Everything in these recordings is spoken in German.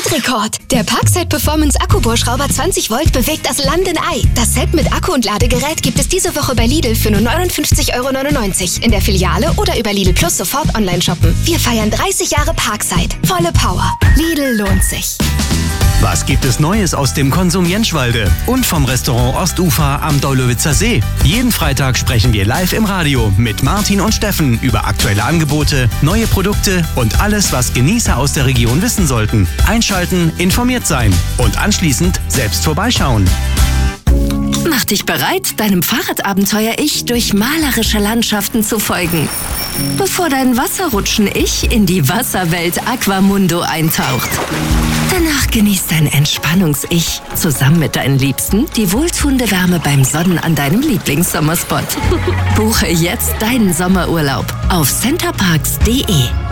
Weltrekord. Der Parkside Performance Akkubohrschrauber 20 Volt bewegt das Land in Ei. Das Set mit Akku und Ladegerät gibt es diese Woche bei Lidl für nur 59,99 € in der Filiale oder über Lidl Plus sofort online shoppen. Wir feiern 30 Jahre Parkside. Volle Power. Lidl lohnt sich. Was gibt es Neues aus dem Konsum Jentschwalde und vom Restaurant Ostufer am Daulowitzer See? Jeden Freitag sprechen wir live im Radio mit Martin und Steffen über aktuelle Angebote, neue Produkte und alles, was Genießer aus der Region wissen sollten. Einschalten, informiert sein und anschließend selbst vorbeischauen. Mach dich bereit, deinem Fahrradabenteuer-Ich durch malerische Landschaften zu folgen. Bevor dein Wasserrutschen-Ich in die Wasserwelt Aquamundo eintaucht. Danach genießt dein Entspannungs-Ich zusammen mit deinen Liebsten die wohltuende Wärme beim Sonnen an deinem Lieblingssommerspot. Buche jetzt deinen Sommerurlaub auf centerparks.de.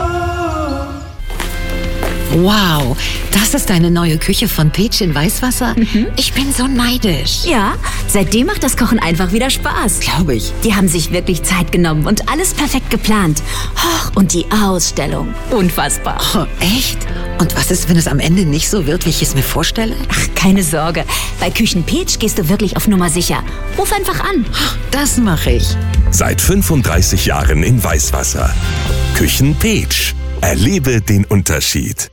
Wow, das ist deine neue Küche von Peach in Weißwasser? Ich bin so neidisch. Ja, seitdem macht das Kochen einfach wieder Spaß. Glaube ich. Die haben sich wirklich Zeit genommen und alles perfekt geplant. Und die Ausstellung. Unfassbar. Oh, echt? Und was ist, wenn es am Ende nicht so wird, wie ich es mir vorstelle? Ach, keine Sorge. Bei Küchen Peach gehst du wirklich auf Nummer sicher. Ruf einfach an. Das mache ich. Seit 35 Jahren in Weißwasser. Küchen Peach. Erlebe den Unterschied.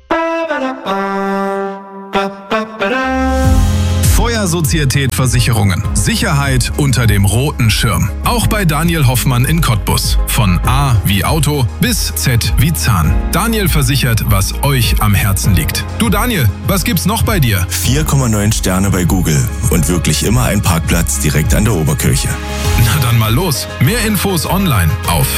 Feuersozietät Versicherungen. Sicherheit unter dem roten Schirm. Auch bei Daniel Hoffmann in Cottbus. Von A wie Auto bis Z wie Zahn. Daniel versichert, was euch am Herzen liegt. Du Daniel, was gibt's noch bei dir? 4,9 Sterne bei Google und wirklich immer ein Parkplatz direkt an der Oberkirche. Na dann mal los. Mehr Infos online auf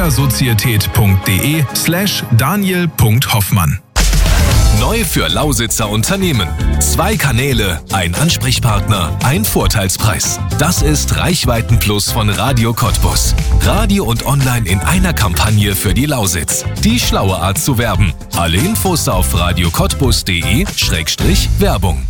feuersozietät.de/daniel.hoffmann. Neu für Lausitzer Unternehmen. 2 Kanäle, ein Ansprechpartner, ein Vorteilspreis. Das ist Reichweitenplus von Radio Cottbus. Radio und online in einer Kampagne für die Lausitz. Die schlaue Art zu werben. Alle Infos auf radiocottbus.de/Werbung.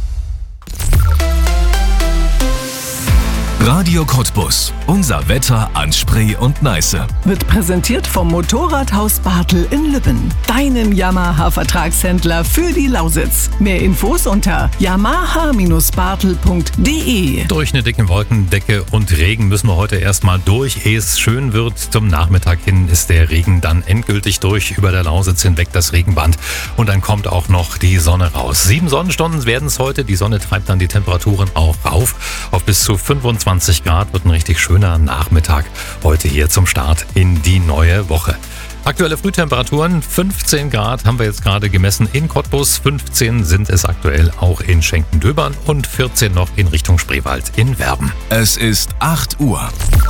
Radio Cottbus. Unser Wetter an Spree und Neiße. Wird präsentiert vom Motorradhaus Bartel in Lübben. Deinem Yamaha-Vertragshändler für die Lausitz. Mehr Infos unter yamaha-bartel.de. Durch eine dicke Wolkendecke und Regen müssen wir heute erstmal durch, ehe es schön wird. Zum Nachmittag hin ist der Regen dann endgültig durch, über der Lausitz hinweg das Regenband. Und dann kommt auch noch die Sonne raus. 7 Sonnenstunden werden es heute. Die Sonne treibt dann die Temperaturen auch rauf. Auf bis zu 25 Grad wird ein richtig schöner Nachmittag heute hier zum Start in die neue Woche. Aktuelle Frühtemperaturen 15 Grad haben wir jetzt gerade gemessen in Cottbus, 15 sind es aktuell auch in Schenkendöbern und 14 noch in Richtung Spreewald in Werben. Es ist 8 Uhr.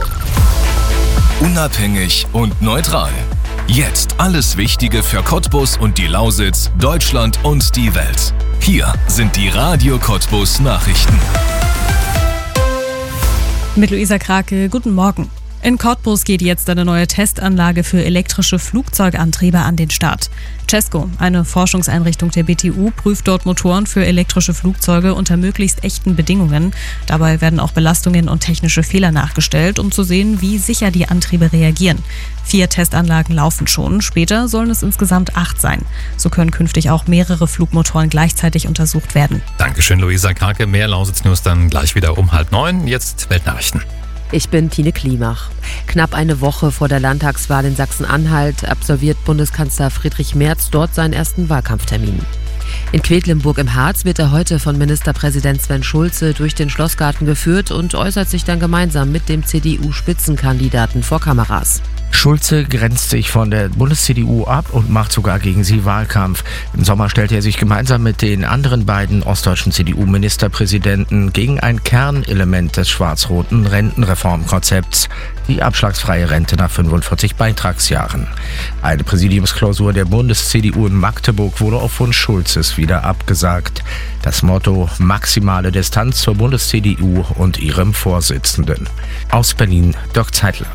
Unabhängig und neutral. Jetzt alles Wichtige für Cottbus und die Lausitz, Deutschland und die Welt. Hier sind die Radio Cottbus Nachrichten. Mit Luisa Krake, guten Morgen. In Cottbus geht jetzt eine neue Testanlage für elektrische Flugzeugantriebe an den Start. CESCO, eine Forschungseinrichtung der BTU, prüft dort Motoren für elektrische Flugzeuge unter möglichst echten Bedingungen. Dabei werden auch Belastungen und technische Fehler nachgestellt, um zu sehen, wie sicher die Antriebe reagieren. 4 Testanlagen laufen schon, später sollen es insgesamt 8 sein. So können künftig auch mehrere Flugmotoren gleichzeitig untersucht werden. Dankeschön, Luisa Krake. Mehr Lausitz News dann gleich wieder um 8:30. Jetzt Weltnachrichten. Ich bin Tine Klimach. Knapp eine Woche vor der Landtagswahl in Sachsen-Anhalt absolviert Bundeskanzler Friedrich Merz dort seinen ersten Wahlkampftermin. In Quedlinburg im Harz wird er heute von Ministerpräsident Sven Schulze durch den Schlossgarten geführt und äußert sich dann gemeinsam mit dem CDU-Spitzenkandidaten vor Kameras. Schulze grenzt sich von der Bundes-CDU ab und macht sogar gegen sie Wahlkampf. Im Sommer stellte er sich gemeinsam mit den anderen beiden ostdeutschen CDU-Ministerpräsidenten gegen ein Kernelement des schwarz-roten Rentenreformkonzepts, die abschlagsfreie Rente nach 45 Beitragsjahren. Eine Präsidiumsklausur der Bundes-CDU in Magdeburg wurde auf Wunsch Schulzes wieder abgesagt. Das Motto: maximale Distanz zur Bundes-CDU und ihrem Vorsitzenden. Aus Berlin, Dirk Zeitler.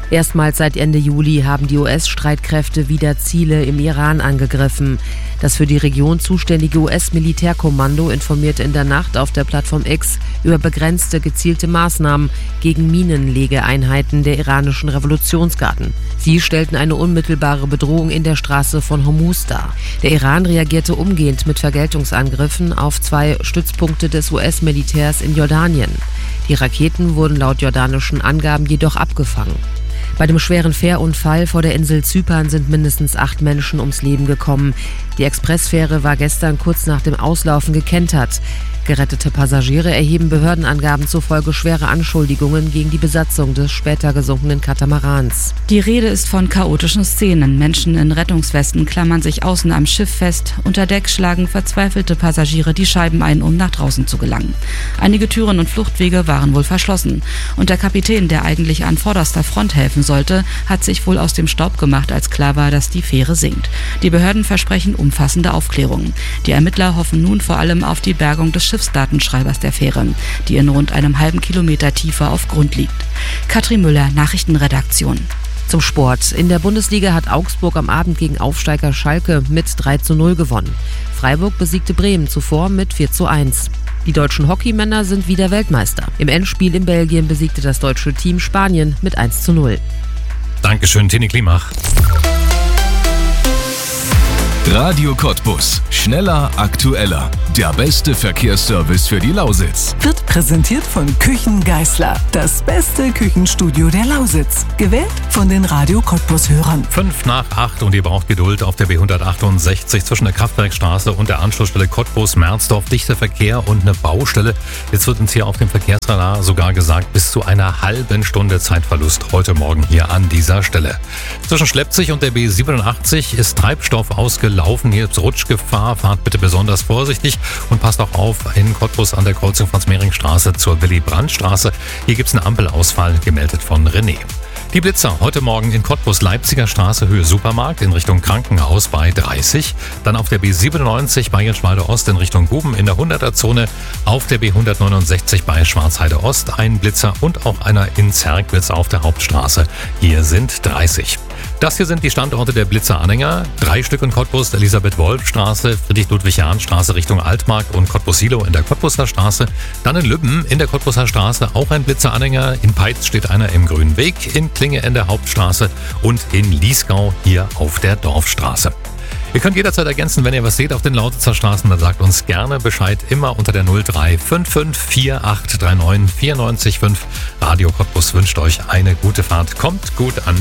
Erstmals seit Ende Juli haben die US-Streitkräfte wieder Ziele im Iran angegriffen. Das für die Region zuständige US-Militärkommando informierte in der Nacht auf der Plattform X über begrenzte, gezielte Maßnahmen gegen Minenlegeeinheiten der iranischen Revolutionsgarden. Sie stellten eine unmittelbare Bedrohung in der Straße von Hormuz dar. Der Iran reagierte umgehend mit Vergeltungsangriffen auf 2 Stützpunkte des US-Militärs in Jordanien. Die Raketen wurden laut jordanischen Angaben jedoch abgefangen. Bei dem schweren Fährunfall vor der Insel Zypern sind mindestens 8 Menschen ums Leben gekommen. Die Expressfähre war gestern kurz nach dem Auslaufen gekentert. Gerettete Passagiere erheben Behördenangaben zufolge schwere Anschuldigungen gegen die Besatzung des später gesunkenen Katamarans. Die Rede ist von chaotischen Szenen. Menschen in Rettungswesten klammern sich außen am Schiff fest. Unter Deck schlagen verzweifelte Passagiere die Scheiben ein, um nach draußen zu gelangen. Einige Türen und Fluchtwege waren wohl verschlossen. Und der Kapitän, der eigentlich an vorderster Front helfen sollte, hat sich wohl aus dem Staub gemacht, als klar war, dass die Fähre sinkt. Die Behörden versprechen umfassende Aufklärung. Die Ermittler hoffen nun vor allem auf die Bergung des Schiffsdatenschreibers der Fähre, die in rund einem halben Kilometer Tiefe auf Grund liegt. Katrin Müller, Nachrichtenredaktion. Zum Sport. In der Bundesliga hat Augsburg am Abend gegen Aufsteiger Schalke mit 3:0 gewonnen. Freiburg besiegte Bremen zuvor mit 4:1. Die deutschen Hockeymänner sind wieder Weltmeister. Im Endspiel in Belgien besiegte das deutsche Team Spanien mit 1:0. Dankeschön, Tini Klimach. Radio Cottbus. Schneller, aktueller. Der beste Verkehrsservice für die Lausitz. Wird präsentiert von Küchen Geisler. Das beste Küchenstudio der Lausitz. Gewählt von den Radio Cottbus-Hörern. 7:55 und ihr braucht Geduld auf der B168 zwischen der Kraftwerkstraße und der Anschlussstelle Cottbus-Merzdorf. Dichter Verkehr und eine Baustelle. Jetzt wird uns hier auf dem Verkehrsradar sogar gesagt, bis zu einer halben Stunde Zeitverlust heute Morgen hier an dieser Stelle. Zwischen Schleppzig und der B87 ist Treibstoff ausgelaufen. Hier ist Rutschgefahr. Fahrt bitte besonders vorsichtig und passt auch auf in Cottbus an der Kreuzung Franz-Mehring-Straße zur Willy-Brandt-Straße. Hier gibt es einen Ampelausfall, gemeldet von René. Die Blitzer heute Morgen in Cottbus, Leipziger Straße, Höhe Supermarkt in Richtung Krankenhaus bei 30. Dann auf der B97 bei Jenschwalde Ost in Richtung Guben in der 100er-Zone. Auf der B169 bei Schwarzheide Ost ein Blitzer und auch einer in Zerkwitz auf der Hauptstraße. Hier sind 30. Das hier sind die Standorte der Blitzer-Anhänger. 3 Stück in Cottbus, Elisabeth-Wolf-Straße, Friedrich-Ludwig-Jahn-Straße Richtung Altmarkt und Cottbus-Silo in der Cottbuser Straße. Dann in Lübben in der Cottbuser Straße auch ein Blitzer-Anhänger. In Peitz steht einer im Grünen Weg, in Klinge in der Hauptstraße und in Liesgau hier auf der Dorfstraße. Ihr könnt jederzeit ergänzen, wenn ihr was seht auf den Lausitzer Straßen, dann sagt uns gerne Bescheid, immer unter der 0355 4839 94,5. Radio Cottbus wünscht euch eine gute Fahrt. Kommt gut an.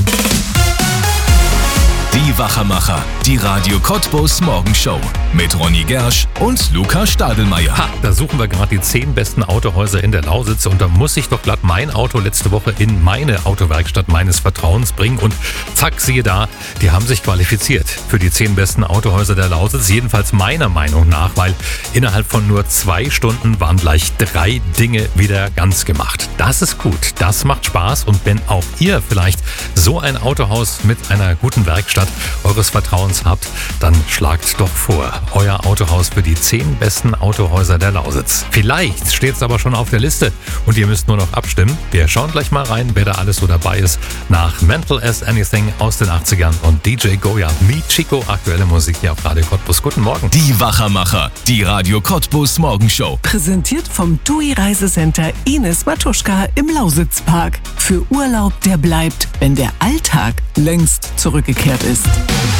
Die Wachermacher, die Radio Cottbus Morgenshow mit Ronny Gersch und Luca Stadelmeier. Ha, da suchen wir gerade die 10 besten Autohäuser in der Lausitz und da muss ich doch glatt mein Auto letzte Woche in meine Autowerkstatt meines Vertrauens bringen und zack, siehe da, die haben sich qualifiziert für die 10 besten Autohäuser der Lausitz, jedenfalls meiner Meinung nach, weil innerhalb von nur 2 Stunden waren gleich 3 Dinge wieder ganz gemacht. Das ist gut, das macht Spaß und wenn auch ihr vielleicht so ein Autohaus mit einer guten Werkstatt eures Vertrauens habt, dann schlagt doch vor, euer Autohaus für die 10 besten Autohäuser der Lausitz. Vielleicht steht es aber schon auf der Liste und ihr müsst nur noch abstimmen. Wir schauen gleich mal rein, wer da alles so dabei ist. Nach Mental as Anything aus den 80ern und DJ Goya, Meet Chico, aktuelle Musik hier auf Radio Cottbus. Guten Morgen. Die Wachermacher, die Radio Cottbus Morgenshow. Präsentiert vom TUI Reisecenter Ines Matuschka im Lausitzpark. Für Urlaub, der bleibt, wenn der Alltag längst zurückgekehrt ist.